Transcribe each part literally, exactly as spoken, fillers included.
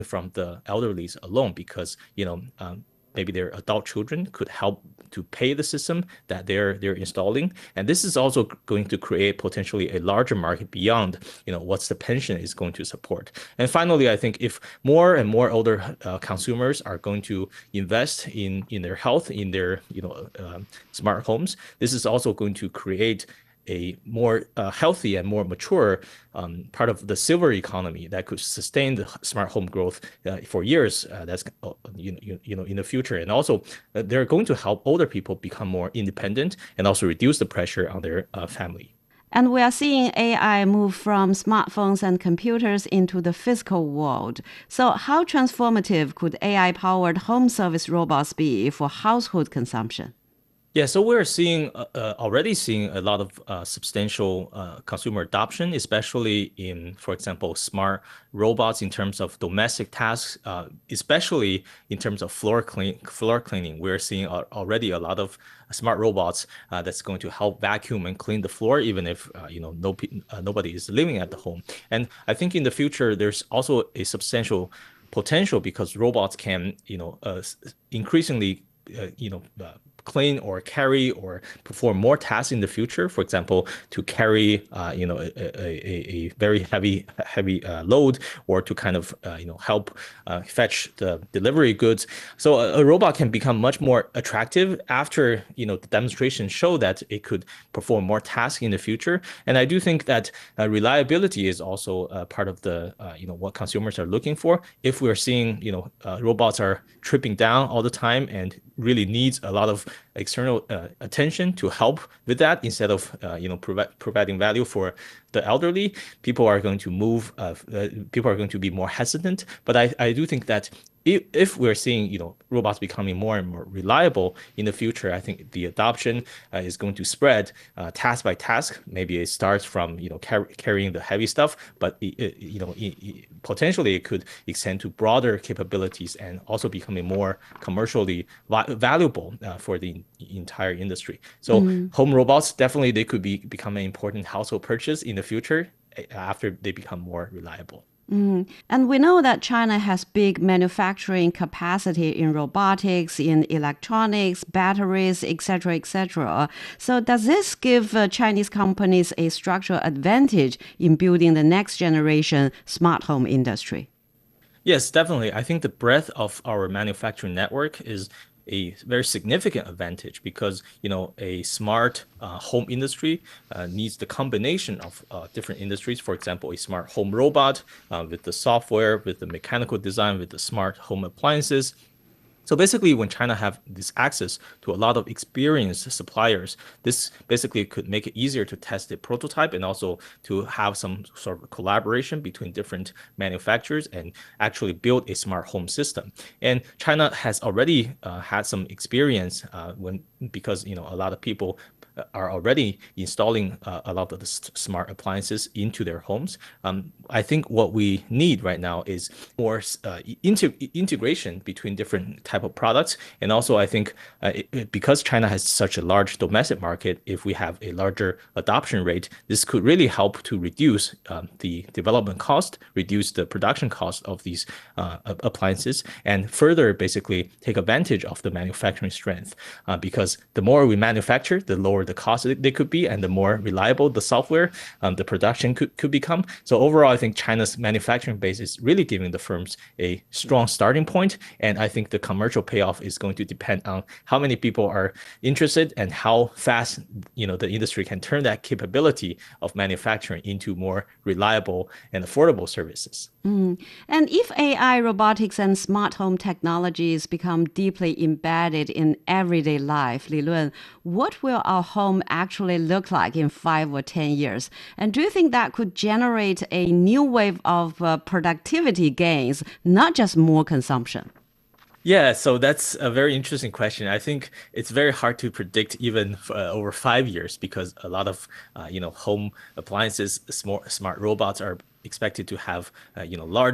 from the elderlies alone because, you know, um, maybe their adult children could help to pay the system that they're they're installing, and this is also going to create potentially a larger market beyond, you know, what's the pension is going to support. And finally, I think if more and more older uh, consumers are going to invest in in their health, in their, you know, uh, smart homes, this is also going to create a more uh, healthy and more mature um, part of the silver economy that could sustain the smart home growth uh, for years. Uh, that's uh, you, you, you know in the future, and also uh, they're going to help older people become more independent and also reduce the pressure on their uh, family. And we are seeing A I move from smartphones and computers into the physical world. So how transformative could A I-powered home service robots be for household consumption? Yeah, so we're seeing uh, uh, already seeing a lot of uh, substantial uh, consumer adoption, especially in, for example, smart robots in terms of domestic tasks, uh, especially in terms of floor clean floor cleaning. We're seeing uh, already a lot of smart robots uh, that's going to help vacuum and clean the floor, even if uh, you know no uh, nobody is living at the home. And I think in the future, there's also a substantial potential because robots can, you know, uh, increasingly, uh, you know. Uh, clean or carry or perform more tasks in the future. For example, to carry, uh, you know, a, a, a very heavy, heavy uh, load, or to kind of, uh, you know, help uh, fetch the delivery goods. So a, a robot can become much more attractive after, you know, the demonstrations show that it could perform more tasks in the future. And I do think that uh, reliability is also uh, part of the, uh, you know, what consumers are looking for. If we're seeing, you know, uh, robots are tripping down all the time and really needs a lot of external uh, attention to help with that instead of uh, you know provi- providing value for the elderly, people are going to move uh, uh, people are going to be more hesitant. But I, I do think that if, if we're seeing, you know, robots becoming more and more reliable in the future, I think the adoption uh, is going to spread uh, task by task. Maybe it starts from, you know, car- carrying the heavy stuff, but it, it, you know it, it, potentially it could extend to broader capabilities and also becoming more commercially va- valuable uh, for the entire industry. So home robots, definitely they could be become an important household purchase in the future eh, after they become more reliable. And we know that China has big manufacturing capacity in robotics, in electronics, batteries, et cetera, et cetera. So does this give uh, Chinese companies a structural advantage in building the next generation smart home industry? Yes, definitely. I think the breadth of our manufacturing network is a very significant advantage because, you know, a smart uh, home industry uh, needs the combination of uh, different industries. For example, a smart home robot uh, with the software, with the mechanical design, with the smart home appliances. So basically, when China have this access to a lot of experienced suppliers, this basically could make it easier to test the prototype and also to have some sort of collaboration between different manufacturers and actually build a smart home system. And China has already uh, had some experience uh, when because, you know, a lot of people uh, are already installing uh, a lot of the s- smart appliances into their homes. Um, I think what we need right now is more uh, inter- integration between different type of products, and also I think uh, it, it- because China has such a large domestic market, if we have a larger adoption rate, this could really help to reduce um, the development cost, reduce the production cost of these uh, appliances, and further basically take advantage of the manufacturing strength. Uh, because the more we manufacture, the lower the cost they could be, and the more reliable the software, um, the production could, could become. So overall, I think China's manufacturing base is really giving the firms a strong starting point, and I think the commercial payoff is going to depend on how many people are interested and how fast, you know, the industry can turn that capability of manufacturing into more reliable and affordable services. And if A I, robotics, and smart home technologies become deeply embedded in everyday life, Li Lun, what will our home actually look like in five or ten years? And do you think that could generate a new wave of uh, productivity gains, not just more consumption? Yeah, so that's a very interesting question. I think it's very hard to predict even f- uh, over five years because a lot of uh, you know home appliances, smart smart robots are expected to have uh, you know large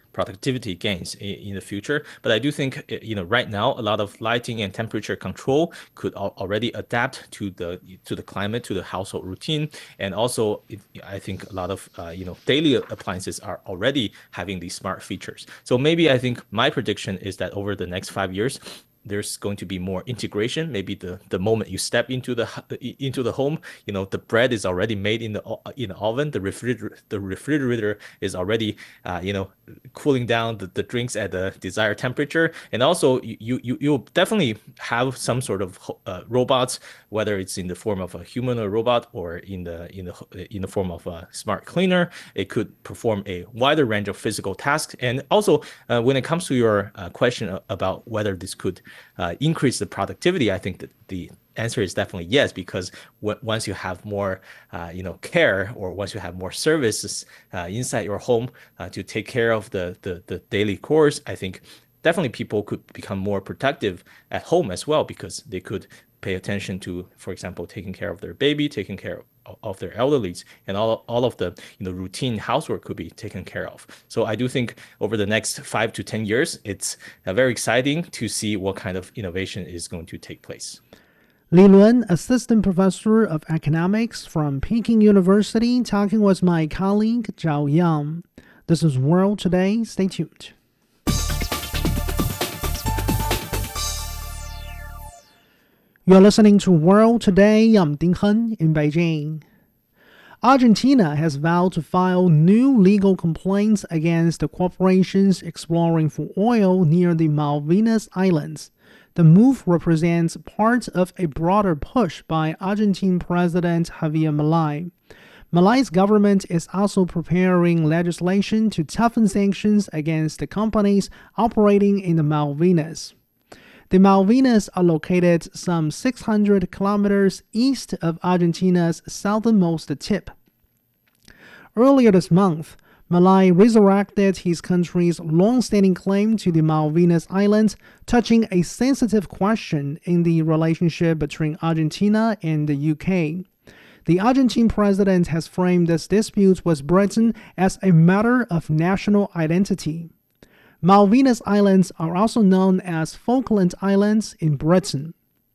productivity gains in, in the future. But I do think, you know, right now a lot of lighting and temperature control could al already adapt to the to the climate, to the household routine, and also it, I think a lot of uh, you know daily appliances are already having these smart features. So maybe I think my prediction is that over the next five years, there's going to be more integration. Maybe the the moment you step into the into the home, you know, the bread is already made in the in the oven. The refrigerator the refrigerator is already uh, you know cooling down the, the drinks at the desired temperature. And also you you you'll definitely have some sort of uh, robots, whether it's in the form of a humanoid robot or in the in the in the form of a smart cleaner. It could perform a wider range of physical tasks. And also uh, when it comes to your uh, question about whether this could Uh, increase the productivity, I think that the answer is definitely yes, because w once you have more, uh, you know, care, or once you have more services uh, inside your home uh, to take care of the, the the daily chores, I think definitely people could become more productive at home as well, because they could pay attention to, for example, taking care of their baby, taking care of, of their elderlies, and all, all of the you know routine housework could be taken care of. So I do think over the next five to ten years, it's uh, very exciting to see what kind of innovation is going to take place. Li Luan, Assistant Professor of Economics from Peking University, talking with my colleague Zhao Yang. This is World Today. Stay tuned. You're listening to World Today. I'm Ding Hen in Beijing. Argentina has vowed to file new legal complaints against the corporations exploring for oil near the Malvinas Islands. The move represents part of a broader push by Argentine President Javier Milei. Milei's government is also preparing legislation to toughen sanctions against the companies operating in the Malvinas. The Malvinas are located some six hundred kilometers east of Argentina's southernmost tip. Earlier this month, Milei resurrected his country's long-standing claim to the Malvinas Islands, touching a sensitive question in the relationship between Argentina and the U K. The Argentine president has framed this dispute with Britain as a matter of national identity. Malvinas Islands are also known as Falkland Islands in Britain.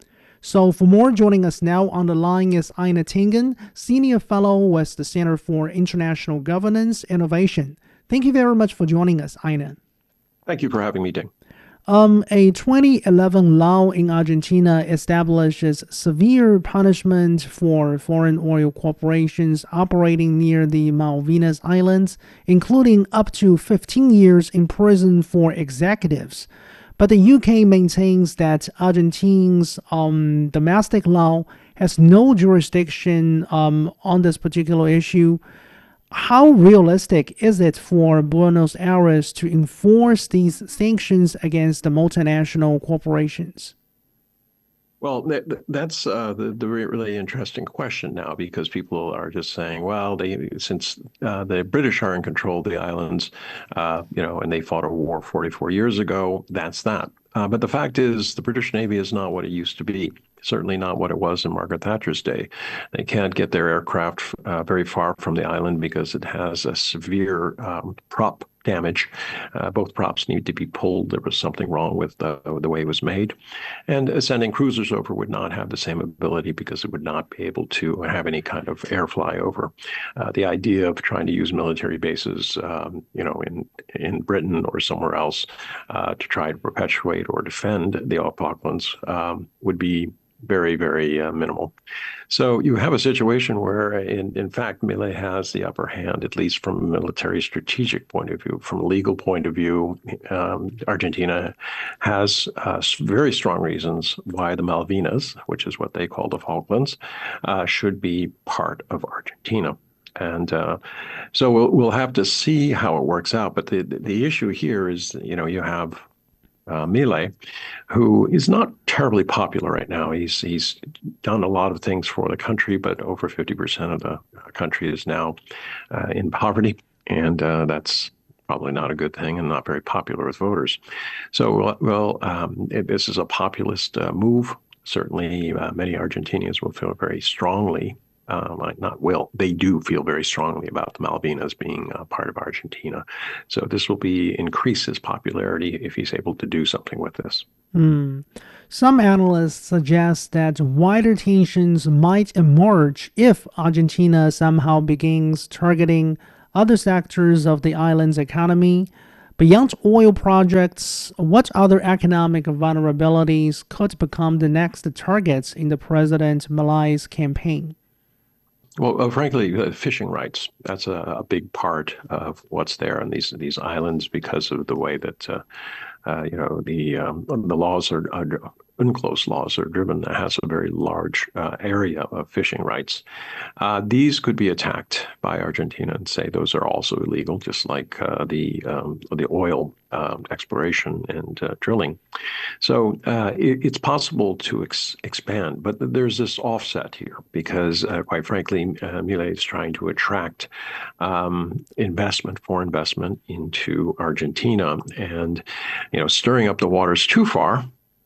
So for more, joining us now on the line is Einar Tingen, Senior Fellow with the Center for International Governance Innovation. Thank you very much for joining us, Einar. Thank you for having me, Ding. Um, a twenty eleven law in Argentina establishes severe punishment for foreign oil corporations operating near the Malvinas Islands, including up to fifteen years in prison for executives. But the U K maintains that Argentina's um, domestic law has no jurisdiction um, on this particular issue. How realistic is it for Buenos Aires to enforce these sanctions against the multinational corporations? Well, that's uh, the, the really interesting question now, because people are just saying, well, they since uh, the British are in control of the islands, uh, you know, and they fought a war forty-four years ago, that's that. Uh, but the fact is, the British Navy is not what it used to be. Certainly not what it was in Margaret Thatcher's day. They can't get their aircraft uh, very far from the island because it has a severe um, prop damage. Uh, both props need to be pulled. There was something wrong with the, the way it was made. And uh, sending cruisers over would not have the same ability because it would not be able to have any kind of air flyover. Uh, the idea of trying to use military bases, um, you know, in, in Britain or somewhere else uh, to try to perpetuate or defend the Falklands um, would be very, very uh, minimal. So you have a situation where, in, in fact, Milei has the upper hand, at least from a military strategic point of view. From a legal point of view, um, Argentina has uh, very strong reasons why the Malvinas, which is what they call the Falklands, uh, should be part of Argentina. And uh, so we'll, we'll have to see how it works out. But the, the issue here is, you know, you have Uh, Milei, who is not terribly popular right now. He's he's done a lot of things for the country, but over fifty percent of the country is now uh, in poverty, and uh, that's probably not a good thing and not very popular with voters. So, well, um, it, this is a populist uh, move. Certainly, uh, many Argentinians will feel very strongly uh, like not will, they do feel very strongly about the Malvinas being uh, part of Argentina. So this will be increase his popularity if he's able to do something with this. Hmm. Some analysts suggest that wider tensions might emerge if Argentina somehow begins targeting other sectors of the island's economy. Beyond oil projects, what other economic vulnerabilities could become the next targets in the President Malay's campaign? Well, uh, frankly, uh, fishing rights, that's a, a big part of what's there on these these islands because of the way that, uh, uh, you know, the um, the laws are, are UNCLOS laws are driven that has a very large uh, area of fishing rights. Uh, these could be attacked by Argentina and say those are also illegal, just like uh, the um, the oil uh, exploration and uh, drilling. So uh, it, it's possible to ex- expand, but there's this offset here because, uh, quite frankly, uh, Milei is trying to attract um, investment, foreign investment into Argentina, and you know, stirring up the waters too far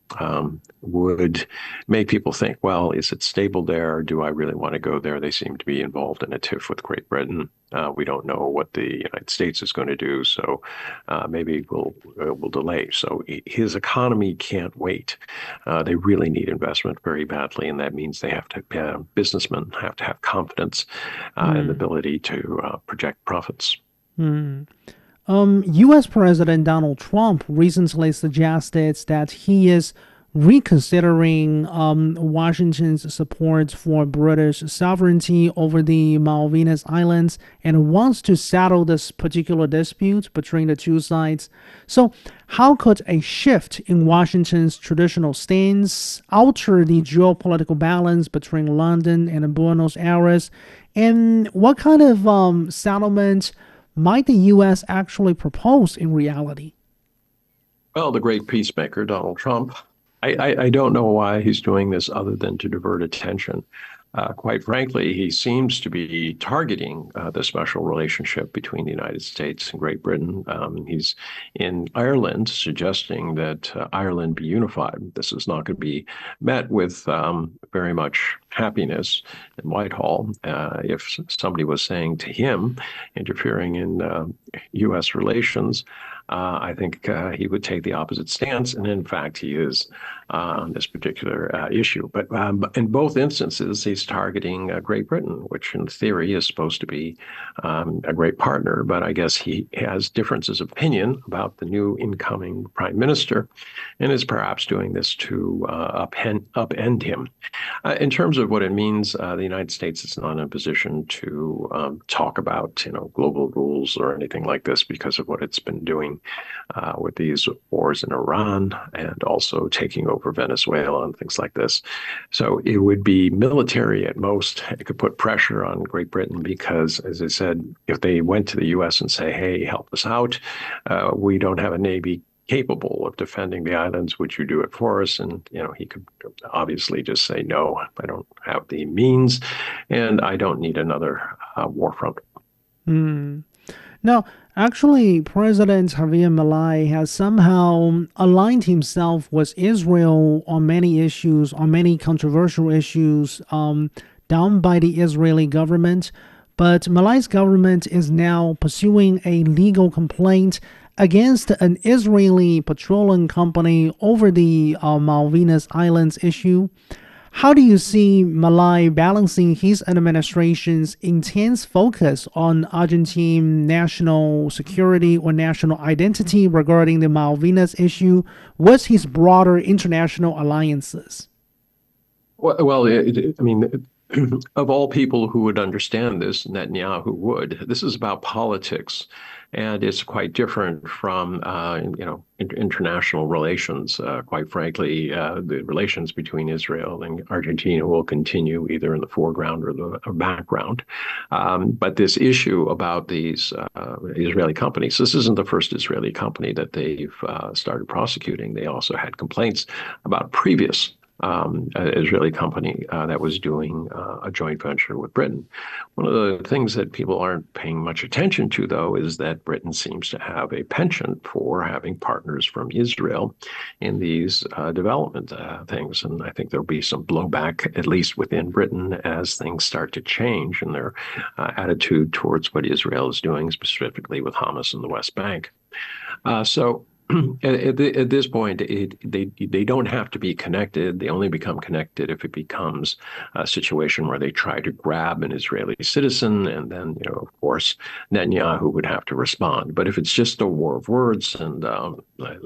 um, would make people think, well, is it stable there? Do I really want to go there? They seem to be involved in a tiff with Great Britain. Uh, we don't know what the United States is going to do, so uh, maybe we'll uh, we'll delay. So his economy can't wait. Uh, they really need investment very badly, and that means they have to uh, businessmen have to have confidence uh, mm. and the ability to uh, project profits. Mm. Um, U S President Donald Trump recently suggested that he is reconsidering um, Washington's support for British sovereignty over the Malvinas Islands and wants to settle this particular dispute between the two sides. So how could a shift in Washington's traditional stance alter the geopolitical balance between London and Buenos Aires? And what kind of um, settlement might the U S actually propose in reality? Well, the great peacemaker, Donald Trump, I, I, I don't know why he's doing this other than to divert attention. Uh, quite frankly, he seems to be targeting uh, the special relationship between the United States and Great Britain. Um, he's in Ireland suggesting that uh, Ireland be unified. This is not going to be met with um, very much happiness in Whitehall uh, if somebody was saying to him, interfering in uh, U S relations, Uh, I think uh, he would take the opposite stance, and in fact, he is uh, on this particular uh, issue. But um, in both instances, he's targeting uh, Great Britain, which in theory is supposed to be um, a great partner. But I guess he has differences of opinion about the new incoming prime minister, and is perhaps doing this to uh, upend, upend him. Uh, in terms of what it means, uh, the United States is not in a position to um, talk about, you know, global rules or anything like this because of what it's been doing Uh, with these wars in Iran and also taking over Venezuela and things like this. So it would be military at most. It could put pressure on Great Britain because, as I said, if they went to the U S and say, hey, help us out, uh, we don't have a Navy capable of defending the islands, would you do it for us? And, you know, he could obviously just say, no, I don't have the means and I don't need another uh, war front. Mm. Now, actually, President Javier Milei has somehow aligned himself with Israel on many issues, on many controversial issues um, done by the Israeli government. But Milei's government is now pursuing a legal complaint against an Israeli petroleum company over the uh, Malvinas Islands issue. How do you see Milei balancing his administration's intense focus on Argentine national security or national identity regarding the Malvinas issue with his broader international alliances? Well, well it, it, I mean, of all people who would understand this, Netanyahu would. This is about politics, and it's quite different from, uh, you know, in, international relations. Uh, quite frankly, uh, the relations between Israel and Argentina will continue either in the foreground or the or background. Um, but this issue about these uh, Israeli companies, this isn't the first Israeli company that they've uh, started prosecuting. They also had complaints about previous um, an Israeli company uh, that was doing uh, a joint venture with Britain. One of the things that people aren't paying much attention to, though, is that Britain seems to have a penchant for having partners from Israel in these uh, development uh, things. And I think there'll be some blowback, at least within Britain, as things start to change in their uh, attitude towards what Israel is doing, specifically with Hamas in the West Bank. Uh, so at, at this point, it, they they don't have to be connected. They only become connected if it becomes a situation where they try to grab an Israeli citizen, and then, you know, of course, Netanyahu would have to respond. But if it's just a war of words and um,